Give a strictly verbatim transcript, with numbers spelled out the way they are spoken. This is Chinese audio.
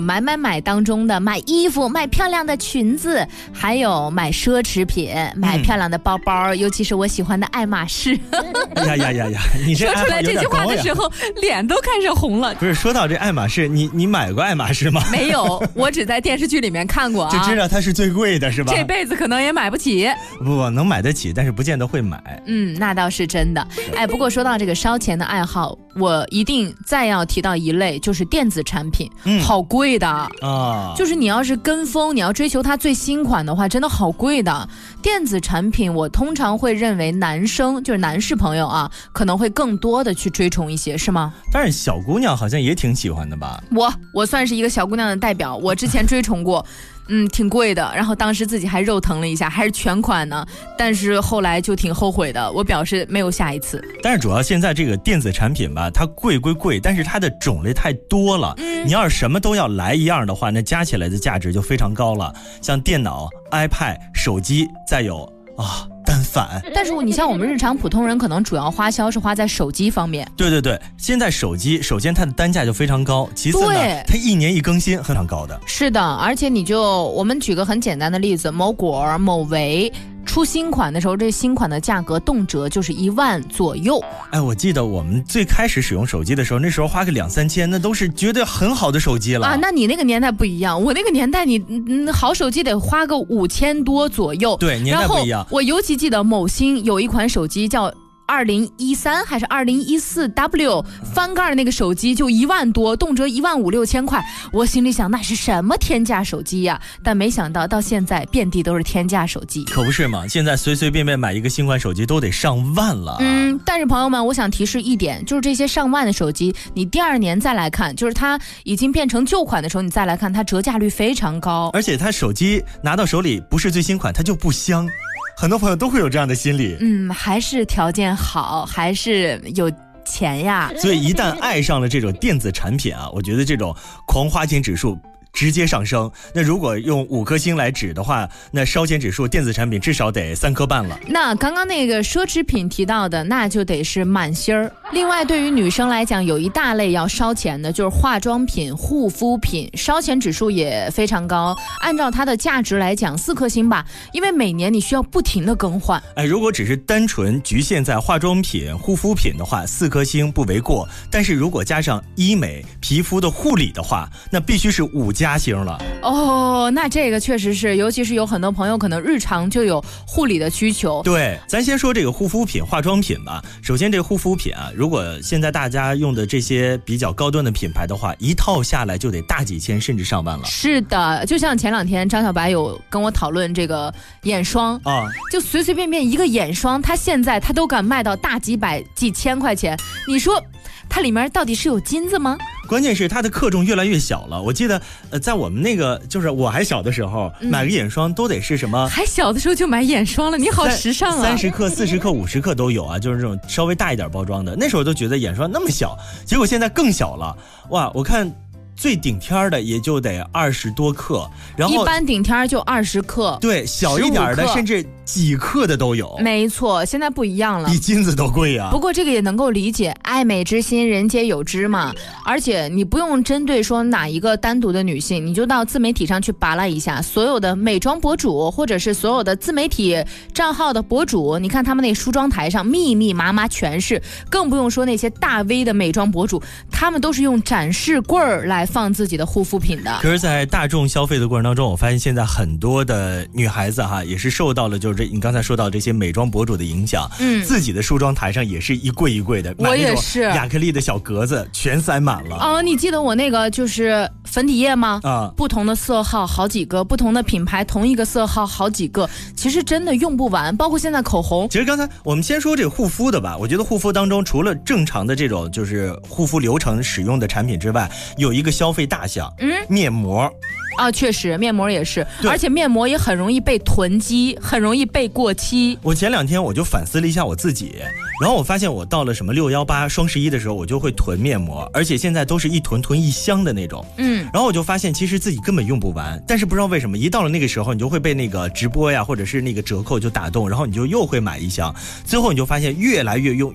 买买买当中的买衣服、买漂亮的裙子，还有买奢侈品、买漂亮的包包，嗯、尤其是我喜欢的爱马仕。 呀呀呀呀！你这说出来这句话的时候，脸都开始红了。 不是，说到这爱马仕，你你买过爱马仕吗？ 没有，我只在电视剧里面看过啊。 就知道它是最贵的，是吧？ 这辈子可能也买不起。 不不，能买得起，但是不见得会买。 嗯，那倒是真的。哎，不过说到这个烧钱的爱好，我一定再要提到一类，就是电子产品，嗯、好贵的啊！就是你要是跟风，你要追求它最新款的话，真的好贵的。电子产品，我通常会认为男生就是男士朋友啊，可能会更多的去追崇一些，是吗？ 当然，小姑娘好像也挺喜欢的吧？ 我我算是一个小姑娘的代表，我之前追崇过。嗯，挺贵的，然后当时自己还肉疼了一下，还是全款呢，但是后来就挺后悔的，我表示没有下一次。 但是主要现在这个电子产品吧，它贵归贵，但是它的种类太多了，嗯、你要是什么都要来一样的话，那加起来的价值就非常高了。像电脑、iPad、手机，再有啊。单反， 但是你像我们日常普通人，可能主要花销是花在手机方面。 对对对，现在手机首先它的单价就非常高，其次呢，它一年一更新，非常高的。 是的，而且你就我们举个很简单的例子，某果、某维。出新款的时候，这新款的价格动辄就是一万左右。 哎，我记得我们最开始使用手机的时候，那时候花个两三千，那都是绝对很好的手机了啊。那你那个年代不一样，我那个年代你嗯好手机得花个五千多左右。 对，年代不一样。 然后我尤其记得某星有一款手机叫。二零一三还是二零一四 W 翻盖那个手机就一万多，动辄一万五六千块，我心里想那是什么天价手机呀、啊？但没想到到现在遍地都是天价手机， 可不是嘛？现在随随便便买一个新款手机都得上万了。 嗯，但是朋友们，我想提示一点，就是这些上万的手机，你第二年再来看，就是它已经变成旧款的时候，你再来看，它折价率非常高， 而且它手机拿到手里不是最新款，它就不香。很多朋友都会有这样的心理， 嗯，还是条件好，还是有钱呀。 所以一旦爱上了这种电子产品啊，我觉得这种狂花钱指数直接上升。那如果用五颗星来指的话，那烧钱指数电子产品至少得三颗半了。 那刚刚那个奢侈品提到的，那就得是满星儿。另外，对于女生来讲，有一大类要烧钱的，就是化妆品、护肤品，烧钱指数也非常高。按照它的价值来讲，四颗星吧，因为每年你需要不停的更换。 哎，如果只是单纯局限在化妆品、护肤品的话，四颗星不为过。但是如果加上医美、皮肤的护理的话，那必须是五加星了。 哦，那这个确实是，尤其是有很多朋友可能日常就有护理的需求。 对，咱先说这个护肤品、化妆品吧。首先，这个护肤品啊，如果现在大家用的这些比较高端的品牌的话，一套下来就得大几千甚至上万了。 是的，就像前两天张小白有跟我讨论这个眼霜啊，就随随便便一个眼霜，它现在它都敢卖到大几百几千块钱，你说它里面到底是有金子吗？ 关键是它的克重越来越小了。我记得呃，在我们那个就是我还小的时候、嗯、买个眼霜都得是什么， 还小的时候就买眼霜了，你好时尚啊！ 三十克、四十克、五十克都有啊，就是这种稍微大一点包装的。那时候都觉得眼霜那么小，结果现在更小了。哇，我看最顶天的也就得二十多克，然后一般顶天就二十克， 对，小一点的甚至几克的都有。 没错，现在不一样了， 比金子都贵啊。 不过这个也能够理解，爱美之心人皆有之嘛。而且你不用针对说哪一个单独的女性，你就到自媒体上去扒拉一下，所有的美妆博主或者是所有的自媒体账号的博主，你看他们那梳妆台上密密麻麻全是，更不用说那些大 V 的美妆博主，他们都是用展示柜儿来放自己的护肤品的。 可是在大众消费的过程当中，我发现现在很多的女孩子哈，也是受到了就是这你刚才说到这些美妆博主的影响，嗯，自己的梳妆台上也是一柜一柜的， 我也是亚克力的小格子全塞满了。 哦，你记得我那个就是粉底液吗？啊，不同的色号好几个，不同的品牌同一个色号好几个，其实真的用不完。包括现在口红， 其实刚才我们先说这个护肤的吧，我觉得护肤当中除了正常的这种就是护肤流程使用的产品之外，有一个消费大项，嗯，面膜。 啊，确实面膜也是，而且面膜也很容易被囤积，很容易被过期。 我前两天我就反思了一下我自己，然后我发现我到了什么六一八双十一的时候，我就会囤面膜，而且现在都是一囤囤一箱的那种。嗯，然后我就发现其实自己根本用不完，但是不知道为什么一到了那个时候，你就会被那个直播呀或者是那个折扣就打动，然后你就又会买一箱，最后你就发现越来越用